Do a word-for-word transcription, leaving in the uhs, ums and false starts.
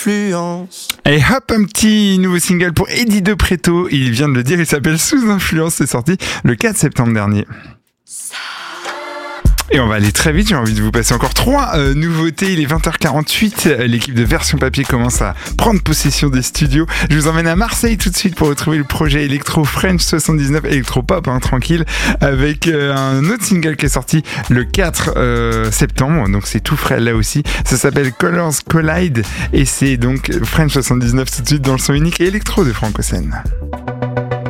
Influence. Et hop, un petit nouveau single pour Eddie De Pretto. Il vient de le dire, il s'appelle Sous Influence. C'est sorti le quatre septembre dernier. Et on va aller très vite, j'ai envie de vous passer encore trois euh, nouveautés. Il est vingt heures quarante-huit, l'équipe de Version Papier commence à prendre possession des studios. Je vous emmène à Marseille tout de suite pour retrouver le projet Electro French soixante-dix-neuf, Electro-Pop, hein, tranquille, avec euh, un autre single qui est sorti le quatre septembre, donc c'est tout frais là aussi. Ça s'appelle Colors Collide et c'est donc French soixante-dix-neuf tout de suite dans le son unique et électro de Franck Ossen.